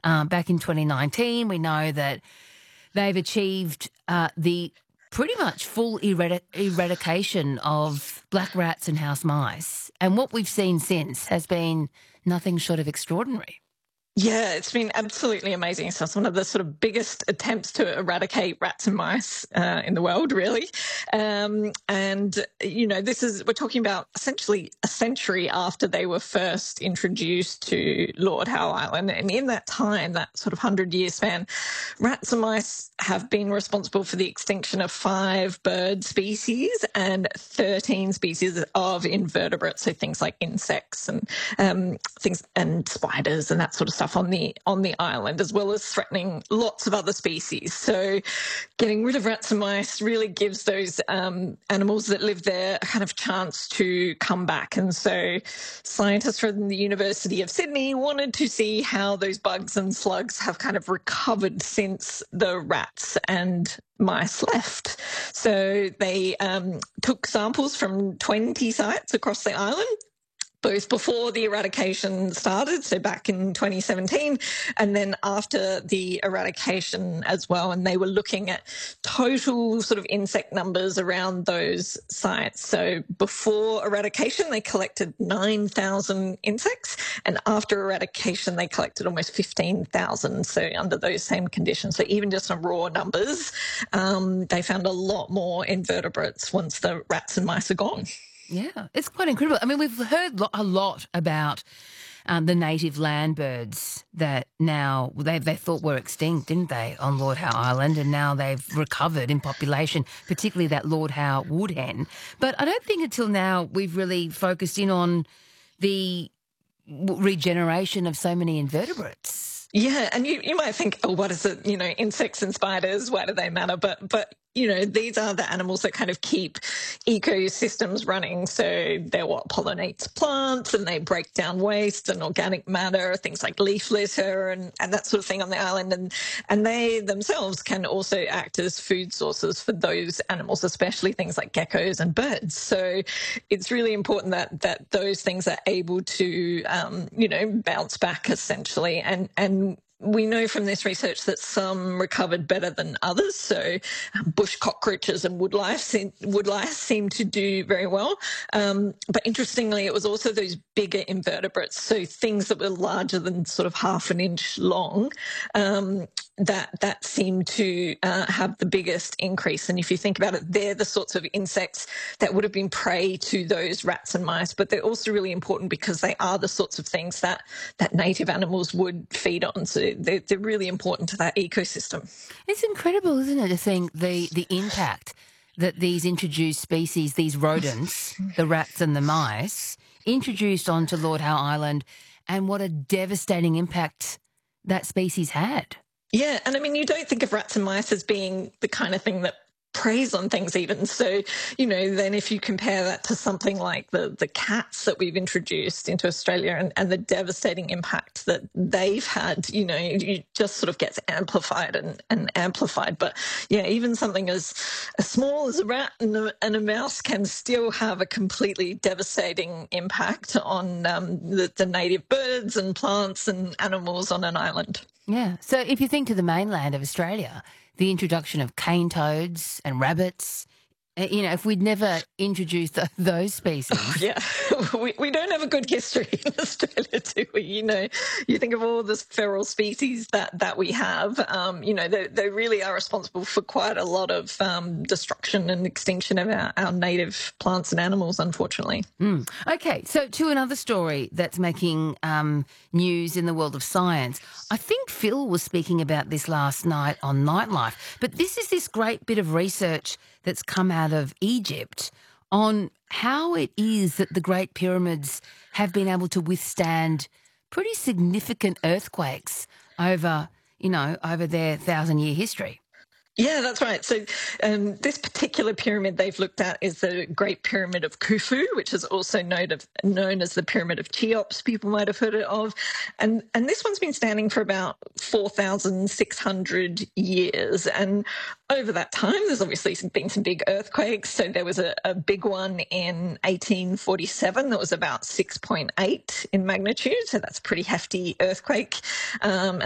back in 2019. We know that they've achieved the pretty much full eradication of black rats and house mice. And what we've seen since has been nothing short of extraordinary. Yeah, it's been absolutely amazing. So it's one of the sort of biggest attempts to eradicate rats and mice in the world, really. We're talking about essentially a century after they were first introduced to Lord Howe Island. And in that time, that sort of 100-year span, rats and mice have been responsible for the extinction of 5 bird species and 13 species of invertebrates. So things like insects and things and spiders and that sort of stuff on the island, as well as threatening lots of other species. So getting rid of rats and mice really gives those animals that live there a kind of chance to come back. And so scientists from the University of Sydney wanted to see how those bugs and slugs have kind of recovered since the rats and mice left. So they took samples from 20 sites across the island, both before the eradication started, so back in 2017, and then after the eradication as well. And they were looking at total sort of insect numbers around those sites. So before eradication, they collected 9,000 insects, and after eradication, they collected almost 15,000. So under those same conditions, so even just on raw numbers, they found a lot more invertebrates once the rats and mice are gone. Yeah, it's quite incredible. I mean, we've heard a lot about the native land birds that now they thought were extinct, didn't they, on Lord Howe Island, and now they've recovered in population, particularly that Lord Howe woodhen. But I don't think until now we've really focused in on the regeneration of so many invertebrates. Yeah, and you might think, oh, what is it? Insects and spiders, why do they matter? But these are the animals that kind of keep ecosystems running. So they're what pollinates plants, and they break down waste and organic matter, things like leaf litter and that sort of thing on the island. And they themselves can also act as food sources for those animals, especially things like geckos and birds. So it's really important that those things are able to, bounce back essentially. And we know from this research that some recovered better than others. So bush cockroaches and woodlice seem to do very well. But interestingly, it was also those bigger invertebrates, so things that were larger than sort of half an inch long, that seem to have the biggest increase. And if you think about it, they're the sorts of insects that would have been prey to those rats and mice, but they're also really important because they are the sorts of things that native animals would feed on. So they're really important to that ecosystem. It's incredible, isn't it, to think the impact that these introduced species, these rodents, the rats and the mice, introduced onto Lord Howe Island, and what a devastating impact that species had. Yeah, and I mean, you don't think of rats and mice as being the kind of thing that preys on things even. So, then if you compare that to something like the cats that we've introduced into Australia and the devastating impact that they've had, it just sort of gets amplified and amplified. But yeah, even something as small as a rat and a mouse can still have a completely devastating impact on the native birds and plants and animals on an island. Yeah. So if you think to the mainland of Australia, the introduction of cane toads and rabbits, if we'd never introduced those species. Yeah, we don't have a good history in Australia, do we? You think of all the feral species that we have, they really are responsible for quite a lot of destruction and extinction of our native plants and animals, unfortunately. Okay, so to another story that's making news in the world of science. I think Phil was speaking about this last night on Nightlife, but this is this great bit of research that's come out of Egypt on how it is that the Great Pyramids have been able to withstand pretty significant earthquakes over their 1,000-year history. Yeah, that's right. So this particular pyramid they've looked at is the Great Pyramid of Khufu, which is also known as the Pyramid of Cheops. People might have heard it of. And this one's been standing for about 4,600 years. And over that time, there's obviously been some big earthquakes. So there was a big one in 1847 that was about 6.8 in magnitude. So that's a pretty hefty earthquake.